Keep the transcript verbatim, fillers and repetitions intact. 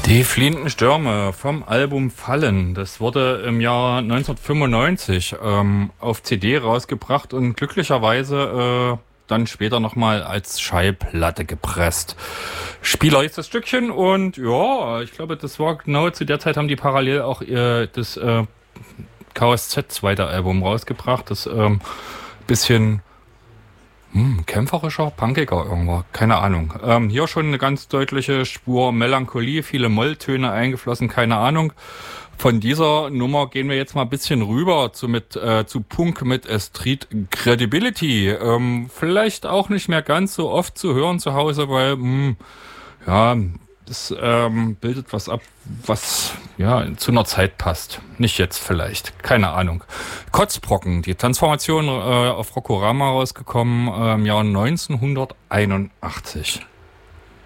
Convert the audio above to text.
Die fliehenden Stürme vom Album Fallen. Das wurde im Jahr neunzehnhundertfünfundneunzig ähm, auf C D rausgebracht und glücklicherweise äh, dann später nochmal als Schallplatte gepresst. Spieler ist das Stückchen und ja, ich glaube, das war genau zu der Zeit, haben die parallel auch äh, das äh, K S Z zweite Album rausgebracht. Das ähm, bisschen Hm, kämpferischer, punkiger irgendwo, keine Ahnung. Ähm, hier schon eine ganz deutliche Spur Melancholie, viele Molltöne eingeflossen, keine Ahnung. Von dieser Nummer gehen wir jetzt mal ein bisschen rüber zu, mit, äh, zu Punk mit A Street Credibility. Ähm, vielleicht auch nicht mehr ganz so oft zu hören zu Hause, weil, mh, ja, das ähm, bildet was ab, was ja zu einer Zeit passt. Nicht jetzt vielleicht, keine Ahnung. Kotzbrocken, die Transformation äh, auf Rockorama rausgekommen äh, im Jahr neunzehnhunderteinundachtzig.